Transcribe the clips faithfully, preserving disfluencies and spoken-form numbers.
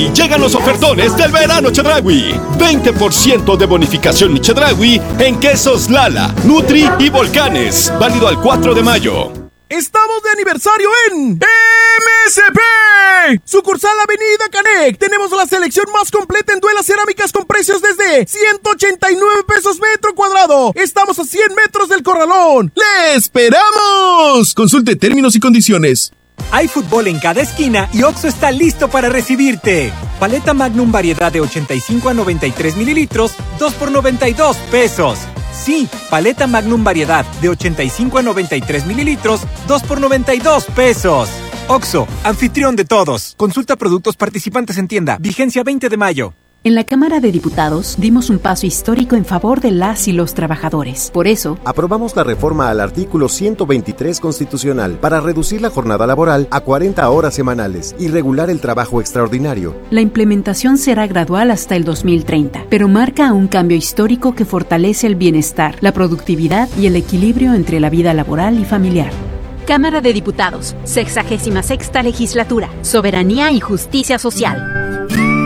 Y llegan los ofertones del verano Chedraui. veinte por ciento de bonificación Chedraui en quesos Lala, Nutri y Volcanes. Válido al cuatro de mayo. ¡Estamos de aniversario en M S P! Sucursal Avenida Canec. Tenemos la selección más completa en duelas cerámicas con precios desde ciento ochenta y nueve pesos metro cuadrado. Estamos a cien metros del corralón. ¡Le esperamos! Consulte términos y condiciones. Hay fútbol en cada esquina y Oxxo está listo para recibirte. Paleta Magnum variedad de ochenta y cinco a noventa y tres mililitros, dos por noventa y dos pesos. Sí, paleta Magnum variedad de ochenta y cinco a noventa y tres mililitros, dos por noventa y dos pesos. Oxxo, anfitrión de todos. Consulta productos participantes en tienda. Vigencia veinte de mayo. En la Cámara de Diputados dimos un paso histórico en favor de las y los trabajadores. Por eso, aprobamos la reforma al artículo ciento veintitrés constitucional para reducir la jornada laboral a cuarenta horas semanales y regular el trabajo extraordinario. La implementación será gradual hasta el dos mil treinta, pero marca un cambio histórico que fortalece el bienestar, la productividad y el equilibrio entre la vida laboral y familiar. Cámara de Diputados, sexagésima sexta legislatura, Soberanía y Justicia Social.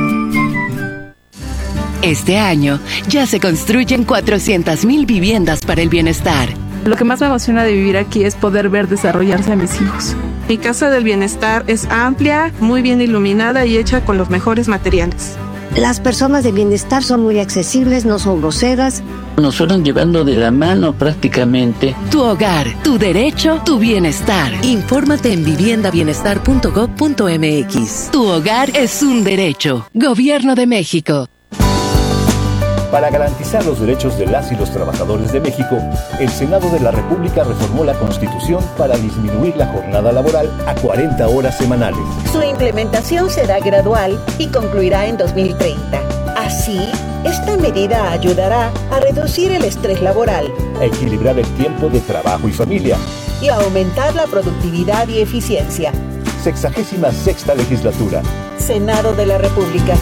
Este año ya se construyen cuatrocientas mil viviendas para el bienestar. Lo que más me emociona de vivir aquí es poder ver desarrollarse a mis hijos. Mi casa del bienestar es amplia, muy bien iluminada y hecha con los mejores materiales. Las personas de bienestar son muy accesibles, no son groseras. Nos fueron llevando de la mano prácticamente. Tu hogar, tu derecho, tu bienestar. Infórmate en vivienda bienestar punto gob punto eme equis. Tu hogar es un derecho. Gobierno de México. Para garantizar los derechos de las y los trabajadores de México, el Senado de la República reformó la Constitución para disminuir la jornada laboral a cuarenta horas semanales. Su implementación será gradual y concluirá en dos mil treinta. Así, esta medida ayudará a reducir el estrés laboral, a equilibrar el tiempo de trabajo y familia y a aumentar la productividad y eficiencia. Sexagésima sexta legislatura. Senado de la República.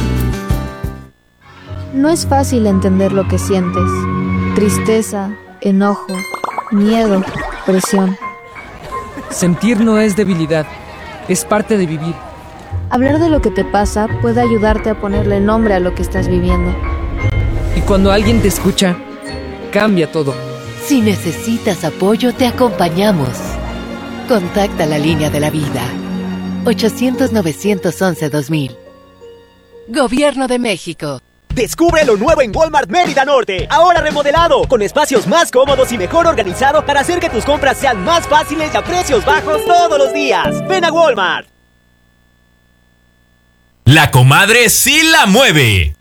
No es fácil entender lo que sientes. Tristeza, enojo, miedo, presión. Sentir no es debilidad, es parte de vivir. Hablar de lo que te pasa puede ayudarte a ponerle nombre a lo que estás viviendo. Y cuando alguien te escucha, cambia todo. Si necesitas apoyo, te acompañamos. Contacta la línea de la vida. ochocientos, novecientos once, dos mil. Gobierno de México. Descubre lo nuevo en Walmart Mérida Norte, ahora remodelado, con espacios más cómodos y mejor organizado para hacer que tus compras sean más fáciles y a precios bajos todos los días. Ven a Walmart. La comadre sí la mueve.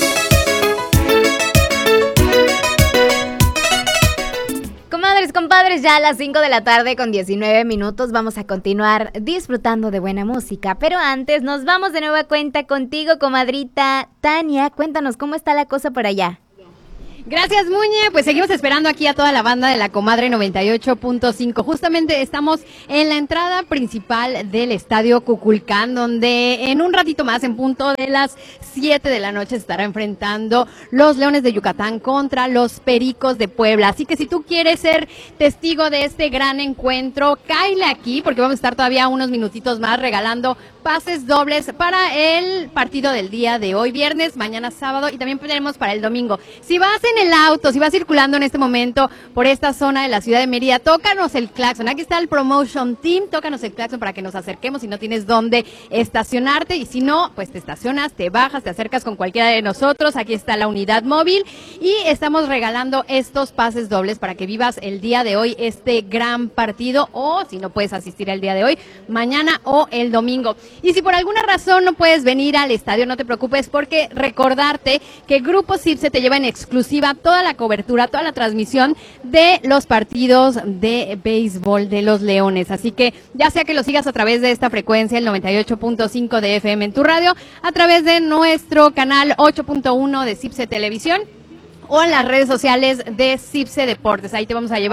Comadres, compadres, ya a las cinco de la tarde con diecinueve minutos vamos a continuar disfrutando de buena música, pero antes nos vamos de nueva cuenta contigo, comadrita Tania. Cuéntanos cómo está la cosa por allá. Gracias, Muñe. Pues seguimos esperando aquí a toda la banda de la Comadre noventa y ocho punto cinco. Justamente estamos en la entrada principal del Estadio Cuculcán, donde en un ratito más, en punto de las siete de la noche, se estará enfrentando los Leones de Yucatán contra los Pericos de Puebla. Así que si tú quieres ser testigo de este gran encuentro, cáele aquí, porque vamos a estar todavía unos minutitos más regalando pases dobles para el partido del día de hoy, viernes, mañana sábado, y también tenemos para el domingo. Si vas en el auto, si vas circulando en este momento por esta zona de la ciudad de Mérida, tócanos el claxon. Aquí está el Promotion Team, tócanos el claxon para que nos acerquemos si no tienes dónde estacionarte, y si no, pues te estacionas, te bajas, te acercas con cualquiera de nosotros. Aquí está la unidad móvil y estamos regalando estos pases dobles para que vivas el día de hoy este gran partido, o si no puedes asistir el día de hoy, mañana o el domingo. Y si por alguna razón no puedes venir al estadio, no te preocupes, porque recordarte que Grupo Cipse te lleva en exclusiva toda la cobertura, toda la transmisión de los partidos de béisbol de los Leones. Así que ya sea que lo sigas a través de esta frecuencia, el noventa y ocho punto cinco de F M en tu radio, a través de nuestro canal ocho punto uno de Cipse Televisión, o en las redes sociales de Cipse Deportes. Ahí te vamos a llevar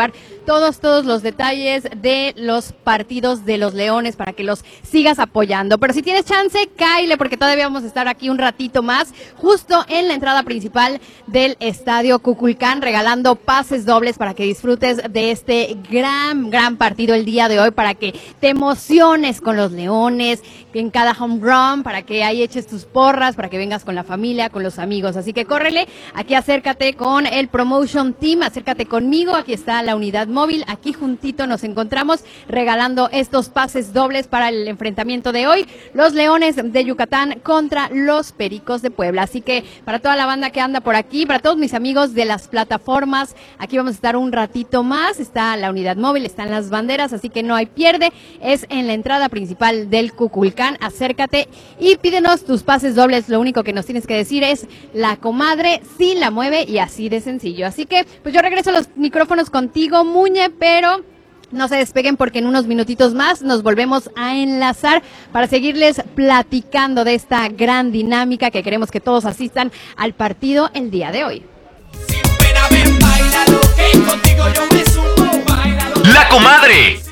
todos, todos los detalles de los partidos de los Leones para que los sigas apoyando. Pero si tienes chance, cáile, porque todavía vamos a estar aquí un ratito más, justo en la entrada principal del Estadio Kukulcán, regalando pases dobles para que disfrutes de este gran, gran partido el día de hoy, para que te emociones con los Leones, en cada home run, para que ahí eches tus porras, para que vengas con la familia, con los amigos. Así que córrele, aquí acércate con el Promotion Team, acércate conmigo, aquí está la unidad móvil, aquí juntito nos encontramos regalando estos pases dobles para el enfrentamiento de hoy, los Leones de Yucatán contra los Pericos de Puebla. Así que para toda la banda que anda por aquí, para todos mis amigos de las plataformas, aquí vamos a estar un ratito más, está la unidad móvil, están las banderas, así que no hay pierde, es en la entrada principal del Kukulcán. Acércate y pídenos tus pases dobles. Lo único que nos tienes que decir es la comadre sí la mueve, y así de sencillo. Así que pues yo regreso a los micrófonos contigo, Muñe, pero no se despeguen porque en unos minutitos más nos volvemos a enlazar para seguirles platicando de esta gran dinámica que queremos que todos asistan al partido el día de hoy. La comadre